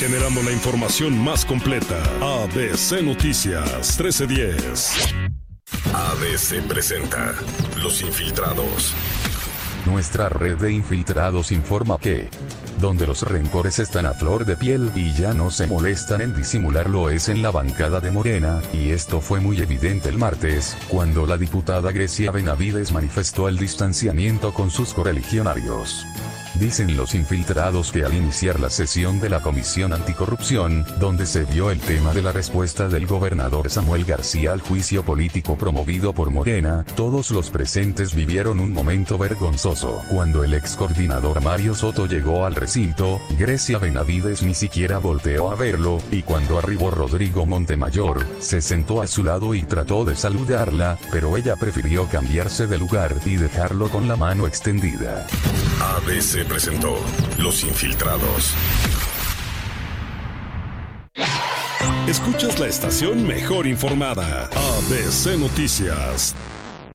generando la información más completa. ABC Noticias 1310. ABC presenta Los Infiltrados. Nuestra red de infiltrados informa que, donde los rencores están a flor de piel y ya no se molestan en disimularlo, es en la bancada de Morena, y esto fue muy evidente el martes, cuando la diputada Grecia Benavides manifestó el distanciamiento con sus correligionarios. Dicen los infiltrados que al iniciar la sesión de la Comisión Anticorrupción, donde se vio el tema de la respuesta del gobernador Samuel García al juicio político promovido por Morena, todos los presentes vivieron un momento vergonzoso. Cuando el ex coordinador Mario Soto llegó al recinto, Grecia Benavides ni siquiera volteó a verlo, y cuando arribó Rodrigo Montemayor, se sentó a su lado y trató de saludarla, pero ella prefirió cambiarse de lugar y dejarlo con la mano extendida. ABC presentó Los Infiltrados. Escuchas la estación mejor informada. ABC Noticias.